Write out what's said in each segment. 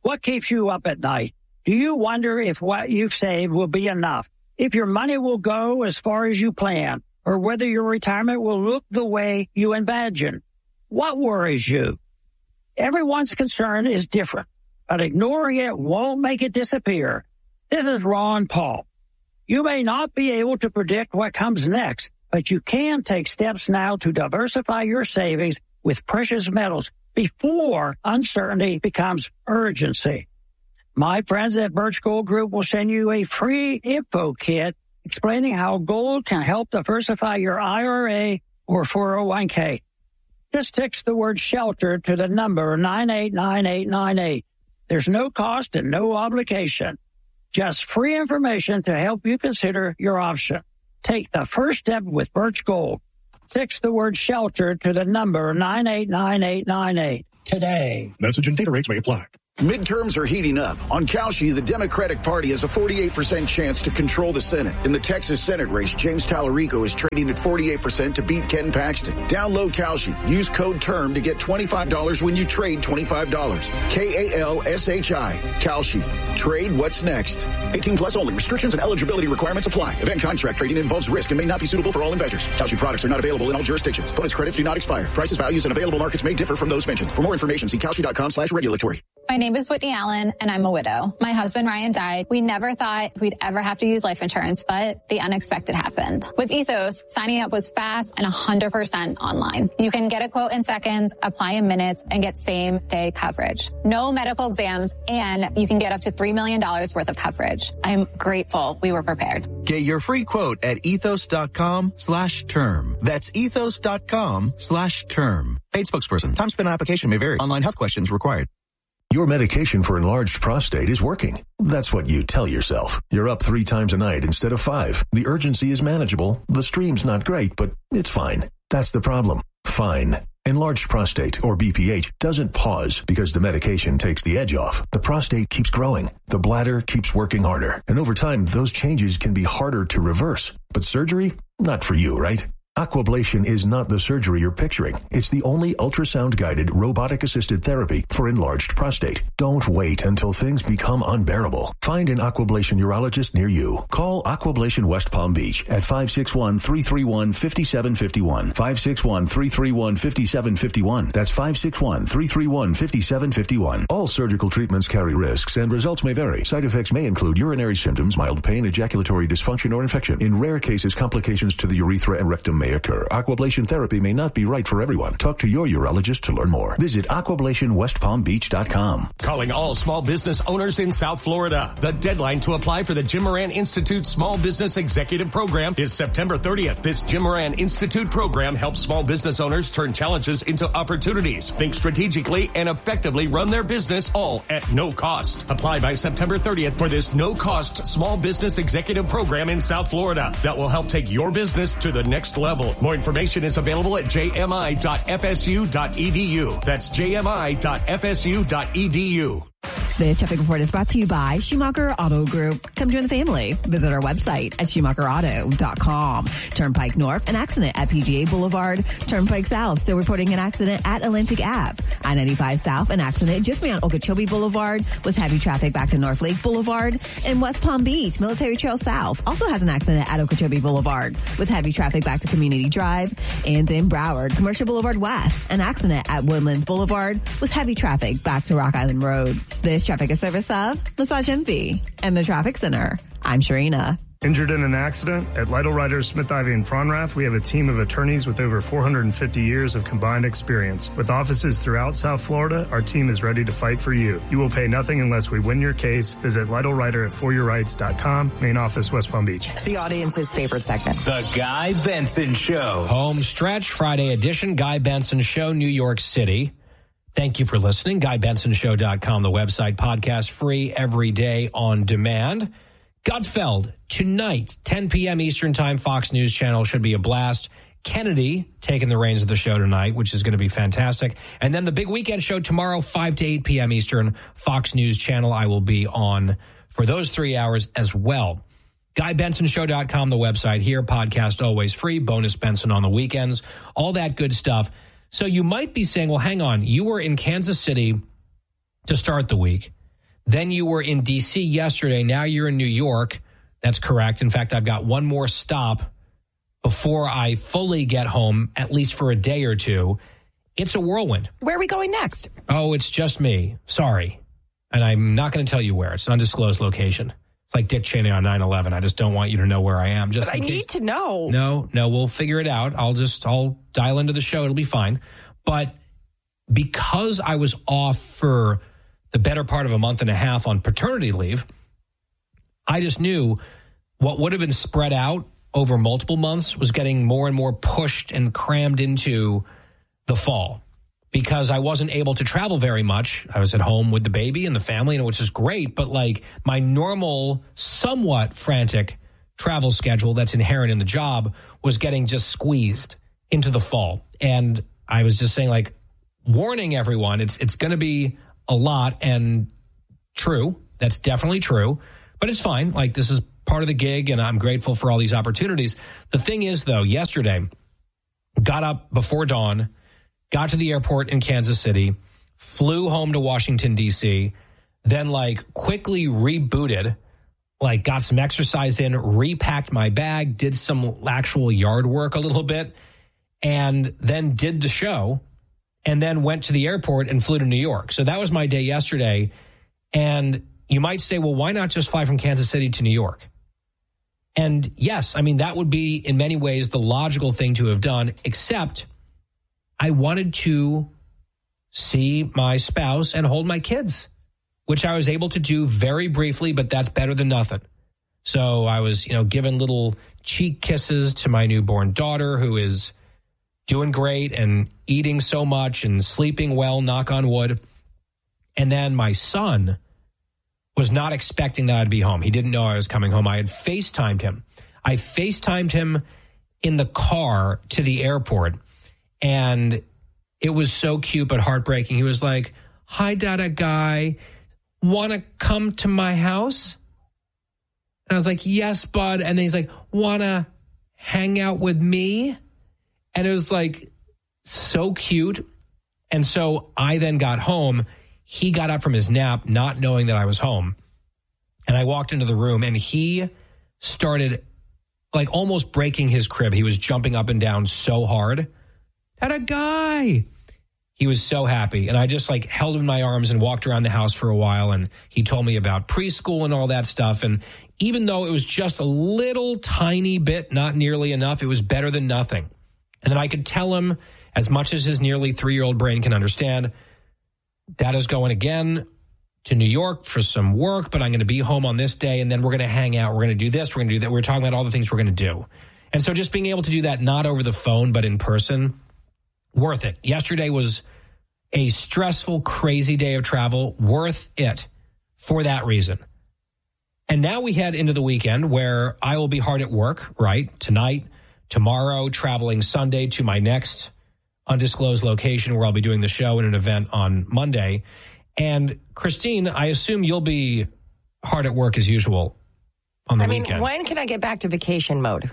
What keeps you up at night? Do you wonder if what you've saved will be enough? If your money will go as far as you plan? Or whether your retirement will look the way you imagine? What worries you? Everyone's concern is different, but ignoring it won't make it disappear. This is Ron Paul. You may not be able to predict what comes next, but you can take steps now to diversify your savings with precious metals before uncertainty becomes urgency. My friends at Birch Gold Group will send you a free info kit explaining how gold can help diversify your IRA or 401k. Just text the word SHELTER to the number 989898. There's no cost and no obligation. Just free information to help you consider your option. Take the first step with Birch Gold. Text the word SHELTER to the number 989898 today. Message and data rates may apply. Midterms are heating up. On Kalshi, the Democratic Party has a 48% chance to control the Senate. In the Texas Senate race, James Tallarico is trading at 48% to beat Ken Paxton. Download Kalshi. Use code TERM to get $25 when you trade $25. KALSHI. Kalshi. Trade what's next. 18 plus only. Restrictions and eligibility requirements apply. Event contract trading involves risk and may not be suitable for all investors. Kalshi products are not available in all jurisdictions. Bonus credits do not expire. Prices, values, and available markets may differ from those mentioned. For more information, see kalshi.com/regulatory. My name is Whitney Allen, and I'm a widow. My husband, Ryan, died. We never thought we'd ever have to use life insurance, but the unexpected happened. With Ethos, signing up was fast and 100% online. You can get a quote in seconds, apply in minutes, and get same-day coverage. No medical exams, and you can get up to $3 million worth of coverage. I'm grateful we were prepared. Get your free quote at ethos.com/term. That's ethos.com/term. Paid spokesperson. Time spent on application may vary. Online health questions required. Your medication for enlarged prostate is working. That's what you tell yourself. You're up 3 times a night instead of 5. The urgency is manageable. The stream's not great, but it's fine. That's the problem. Fine. Enlarged prostate, or BPH, doesn't pause because the medication takes the edge off. The prostate keeps growing. The bladder keeps working harder. And over time, those changes can be harder to reverse. But surgery? Not for you, right? Aquablation is not the surgery you're picturing. It's the only ultrasound-guided, robotic-assisted therapy for enlarged prostate. Don't wait until things become unbearable. Find an Aquablation urologist near you. Call Aquablation West Palm Beach at 561-331-5751. 561-331-5751. That's 561-331-5751. All surgical treatments carry risks, and results may vary. Side effects may include urinary symptoms, mild pain, ejaculatory dysfunction, or infection. In rare cases, complications to the urethra and rectum may occur. Aquablation therapy may not be right for everyone. Talk to your urologist to learn more. Visit aquablationwestpalmbeach.com. Calling all small business owners in South Florida. The deadline to apply for the Jim Moran Institute Small Business Executive Program is September 30th. This Jim Moran Institute program helps small business owners turn challenges into opportunities, think strategically, and effectively run their business, all at no cost. Apply by September 30th for this no-cost small business executive program in South Florida that will help take your business to the next level. More information is available at jmi.fsu.edu. That's jmi.fsu.edu. This traffic report is brought to you by Schumacher Auto Group. Come join the family. Visit our website at schumacherauto.com. Turnpike North, an accident at PGA Boulevard. Turnpike South, still reporting an accident at Atlantic Ave. I-95 South, an accident just beyond Okeechobee Boulevard with heavy traffic back to North Lake Boulevard. And West Palm Beach, Military Trail South, also has an accident at Okeechobee Boulevard with heavy traffic back to Community Drive. And in Broward, Commercial Boulevard West, an accident at Woodlands Boulevard with heavy traffic back to Rock Island Road. This traffic is service of Massage Envy and the Traffic Center. I'm Sharina. Injured in an accident? At Lytle Writers, Smith, Ivy, and Fronrath, we have a team of attorneys with over 450 years of combined experience. With offices throughout South Florida, our team is ready to fight for you. You will pay nothing unless we win your case. Visit Lytle Writer at foryourrights.com. Main office, West Palm Beach. The audience's favorite segment. The Guy Benson Show. Home stretch, Friday edition, Guy Benson Show, New York City. Thank you for listening. GuyBensonShow.com, the website, podcast free every day on demand. Gutfeld, tonight, 10 p.m. Eastern Time, Fox News Channel, should be a blast. Kennedy taking the reins of the show tonight, which is going to be fantastic. And then the big weekend show tomorrow, 5 to 8 p.m. Eastern, Fox News Channel. I will be on for those 3 hours as well. GuyBensonShow.com, the website here, podcast always free, bonus Benson on the weekends, all that good stuff. So you might be saying, well, hang on, you were in Kansas City to start the week. Then you were in D.C. yesterday. Now you're in New York. That's correct. In fact, I've got one more stop before I fully get home, at least for a day or two. It's a whirlwind. Where are we going next? Oh, it's just me. Sorry. And I'm not going to tell you where. It's an undisclosed location. It's like Dick Cheney on 9/11. I just don't want you to know where I am. Just but I need to know. No, we'll figure it out. I'll dial into the show. It'll be fine. But because I was off for the better part of a month and a half on paternity leave, I just knew what would have been spread out over multiple months was getting more and more pushed and crammed into the fall because I wasn't able to travel very much. I was at home with the baby and the family, which is great, but like my normal, somewhat frantic travel schedule that's inherent in the job was getting just squeezed into the fall. And I was just saying, like, warning everyone, it's going to be a lot, and true. That's definitely true, but it's fine. Like, this is part of the gig, and I'm grateful for all these opportunities. The thing is, though, yesterday, got up before dawn, got to the airport in Kansas City, flew home to Washington, D.C., then, like, quickly rebooted, like, got some exercise in, repacked my bag, did some actual yard work a little bit, and then did the show, and then went to the airport and flew to New York. So that was my day yesterday. And you might say, well, why not just fly from Kansas City to New York? And yes, I mean, that would be in many ways the logical thing to have done, except I wanted to see my spouse and hold my kids, which I was able to do very briefly, but that's better than nothing. So I was, giving little cheek kisses to my newborn daughter, who is doing great and eating so much and sleeping well, knock on wood. And then my son was not expecting that I'd be home. He didn't know I was coming home. I had FaceTimed him. I FaceTimed him in the car to the airport, and it was so cute but heartbreaking. He was like, "Hi, Dada Guy. Want to come to my house?" And I was like, "Yes, bud." And then he's like, "Want to hang out with me?" And it was like so cute. And so I then got home. He got up from his nap, not knowing that I was home. And I walked into the room and he started like almost breaking his crib. He was jumping up and down so hard. That a guy. He was so happy. And I just like held him in my arms and walked around the house for a while. And he told me about preschool and all that stuff. And even though it was just a little tiny bit, not nearly enough, it was better than nothing. And then I could tell him, as much as his nearly 3-year-old brain can understand, Dada's going again to New York for some work, but I'm going to be home on this day, and then we're going to hang out. We're going to do this. We're going to do that. We're talking about all the things we're going to do. And so just being able to do that, not over the phone, but in person, worth it. Yesterday was a stressful, crazy day of travel, worth it for that reason. And now we head into the weekend where I will be hard at work, right? Tonight, tomorrow, traveling Sunday to my next undisclosed location where I'll be doing the show and an event on Monday. And Christine, I assume you'll be hard at work as usual on the weekend. When can I get back to vacation mode?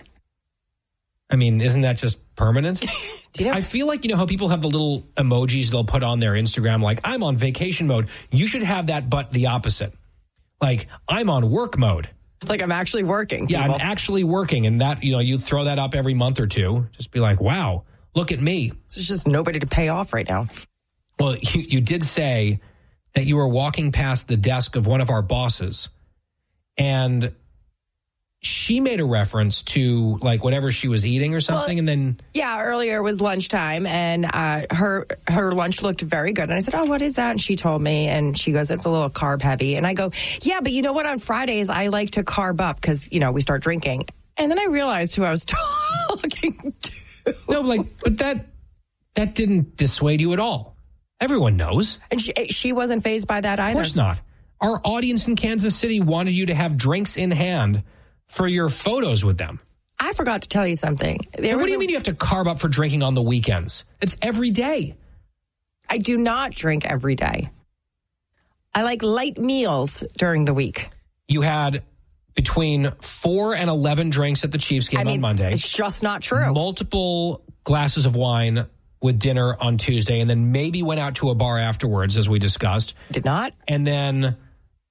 I mean, isn't that just permanent? Do you know? I feel like, how people have the little emojis they'll put on their Instagram, like, I'm on vacation mode. You should have that, but the opposite. Like, I'm on work mode. Like I'm actually working. Yeah, I'm actually working. And that, you throw that up every month or two. Just be like, wow, look at me. There's just nobody to pay off right now. Well, you did say that you were walking past the desk of one of our bosses, and she made a reference to like whatever she was eating or something. Well, and then earlier was lunchtime, and her lunch looked very good. And I said, "Oh, what is that?" And she told me, and she goes, "It's a little carb heavy." And I go, "Yeah, but you know what? On Fridays I like to carb up because we start drinking." And then I realized who I was talking to. No, but that didn't dissuade you at all. Everyone knows. And she wasn't fazed by that either. Of course not. Our audience in Kansas City wanted you to have drinks in hand for your photos with them. I forgot to tell you something. What do you mean you have to carb up for drinking on the weekends? It's every day. I do not drink every day. I like light meals during the week. You had between 4 and 11 drinks at the Chiefs game on Monday. It's just not true. Multiple glasses of wine with dinner on Tuesday, and then maybe went out to a bar afterwards, as we discussed. Did not. And then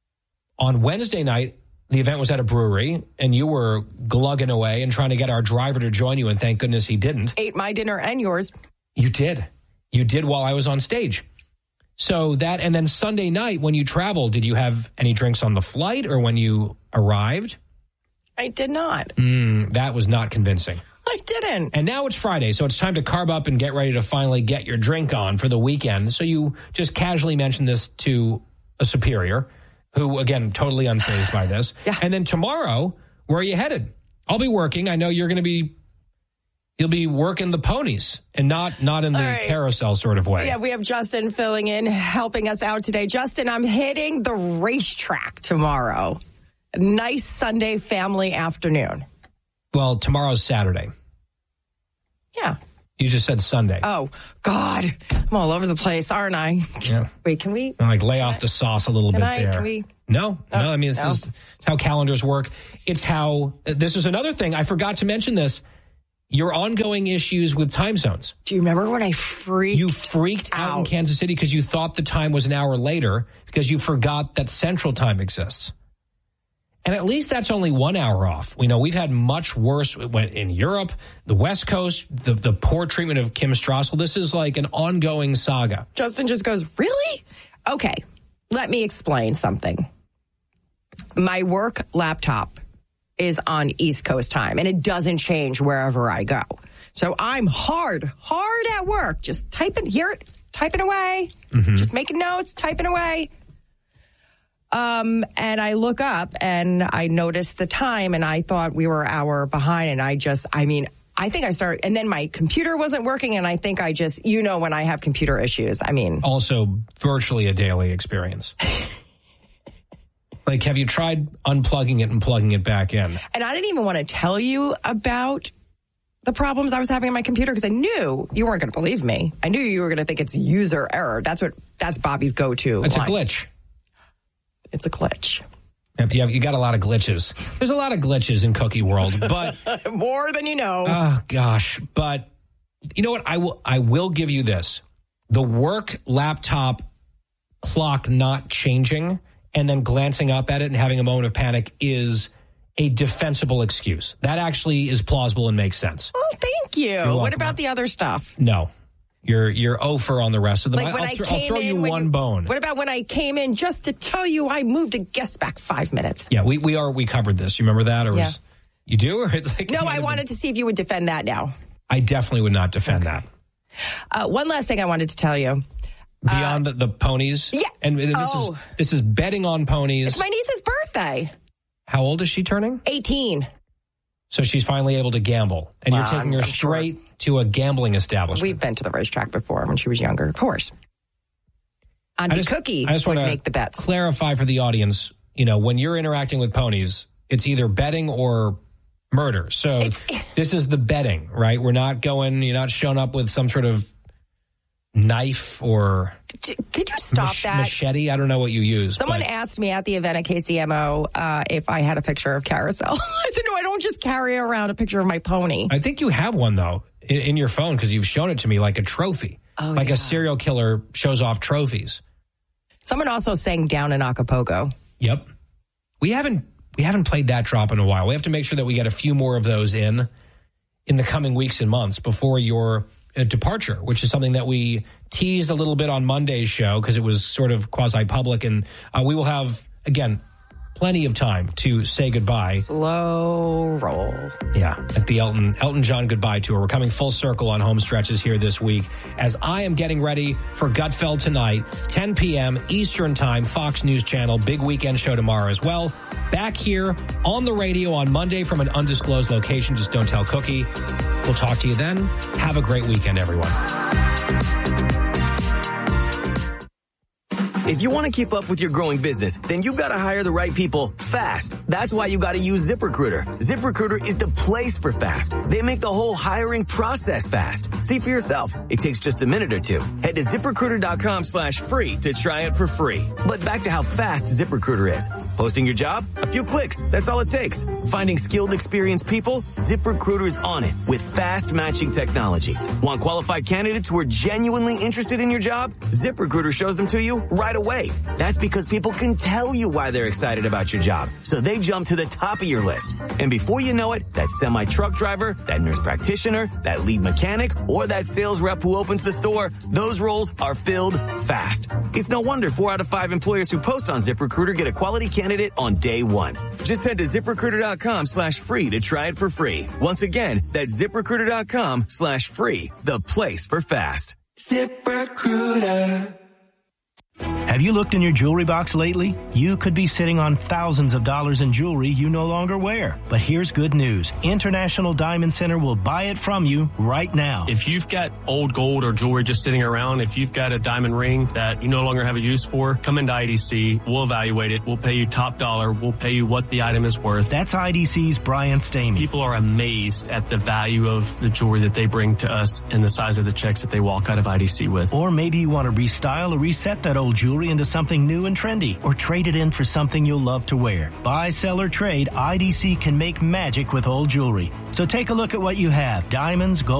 On Wednesday night, the event was at a brewery, and you were glugging away and trying to get our driver to join you, and thank goodness he didn't. Ate my dinner and yours. You did. You did while I was on stage. So that, and then Sunday night when you traveled, did you have any drinks on the flight or when you arrived? I did not. That was not convincing. I didn't. And now it's Friday, so it's time to carb up and get ready to finally get your drink on for the weekend. So you just casually mentioned this to a superior who, again, totally unfazed by this. Yeah. And then tomorrow, where are you headed? I'll be working. I know you'll be working the ponies and not in the carousel sort of way. Yeah, we have Justin filling in, helping us out today. Justin, I'm hitting the racetrack tomorrow. A nice Sunday family afternoon. Well, tomorrow's Saturday. Yeah. You just said Sunday. Oh, God. I'm all over the place, aren't I? Yeah. Wait, can we? Lay off the sauce a little bit there. Can we? No. I mean, this is how calendars work. It's how, this is another thing. I forgot to mention this. Your ongoing issues with time zones. Do you remember when I freaked out in Kansas City because you thought the time was an hour later because you forgot that Central Time exists? And at least that's only 1 hour off. We know we've had much worse in Europe, the West Coast, the poor treatment of Kim Strassel. This is like an ongoing saga. Justin just goes, really? Okay, let me explain something. My work laptop is on East Coast time, and it doesn't change wherever I go. So I'm hard at work, just typing away, just making notes, typing away. And I look up and I noticed the time and I thought we were an hour behind. And I think I started, and then my computer wasn't working. And I think I just, when I have computer issues, also virtually a daily experience. Have you tried unplugging it and plugging it back in? And I didn't even want to tell you about the problems I was having on my computer because I knew you weren't going to believe me. I knew you were going to think it's user error. That's Bobby's go-to. It's a glitch. It's a glitch. Yeah, you got a lot of glitches. There's a lot of glitches in Cookie World, but more than you know. Oh gosh, but you know what? I will give you this: the work laptop clock not changing and then glancing up at it and having a moment of panic is a defensible excuse. That actually is plausible and makes sense. Oh, thank you. What about the other stuff? No. You're over on the rest of them. I'll throw you one bone. What about when I came in just to tell you I moved a guest back 5 minutes? Yeah, we covered this. You remember that? You do? Or it's like, no, I wanted to see if you would defend that now. I definitely would not defend that. One last thing I wanted to tell you. Beyond the ponies? Yeah. And this is betting on ponies. It's my niece's birthday. How old is she turning? 18. So she's finally able to gamble. And you're taking her straight to a gambling establishment. We've been to the racetrack before when she was younger, of course. Auntie Cookie would make the bets. Clarify for the audience, when you're interacting with ponies, it's either betting or murder. So this is the betting, right? You're not showing up with some sort of knife or could you stop that machete? I don't know what you use. Someone asked me at the event at KCMO if I had a picture of Carousel. I said, no, I don't just carry around a picture of my pony. I think you have one though in your phone because you've shown it to me like a trophy. A serial killer shows off trophies. Someone also sang Down in Acapulco. Yep. We haven't played that drop in a while. We have to make sure that we get a few more of those in the coming weeks and months before your departure, which is something that we teased a little bit on Monday's show because it was sort of quasi-public, and we will have, again, plenty of time to say goodbye. Slow roll. Yeah, at the Elton John goodbye tour. We're coming full circle on home stretches here this week as I am getting ready for Gutfeld tonight, 10 p.m. Eastern Time, Fox News Channel. Big weekend show tomorrow as well. Back here on the radio on Monday from an undisclosed location. Just don't tell Cookie. We'll talk to you then. Have a great weekend, everyone. If you want to keep up with your growing business, then you've got to hire the right people fast. That's why you got to use ZipRecruiter. ZipRecruiter is the place for fast. They make the whole hiring process fast. See for yourself. It takes just a minute or two. Head to ZipRecruiter.com/free to try it for free. But back to how fast ZipRecruiter is. Posting your job? A few clicks. That's all it takes. Finding skilled, experienced people? ZipRecruiter is on it with fast matching technology. Want qualified candidates who are genuinely interested in your job? ZipRecruiter shows them to you right away. away. That's because people can tell you why they're excited about your job. So they jump to the top of your list. And before you know it, that semi-truck driver, that nurse practitioner, that lead mechanic, or that sales rep who opens the store, those roles are filled fast. It's no wonder 4 out of 5 employers who post on ZipRecruiter get a quality candidate on day one. Just head to ZipRecruiter.com/free to try it for free. Once again, that's ZipRecruiter.com/free, the place for fast. ZipRecruiter. Have you looked in your jewelry box lately? You could be sitting on thousands of dollars in jewelry you no longer wear. But here's good news. International Diamond Center will buy it from you right now. If you've got old gold or jewelry just sitting around, if you've got a diamond ring that you no longer have a use for, come into IDC. We'll evaluate it. We'll pay you top dollar. We'll pay you what the item is worth. That's IDC's Brian Stamey. People are amazed at the value of the jewelry that they bring to us and the size of the checks that they walk out of IDC with. Or maybe you want to restyle or reset that old jewelry into something new and trendy, or trade it in for something you'll love to wear. Buy, sell, or trade, IDC can make magic with old jewelry. So take a look at what you have. Diamonds, gold,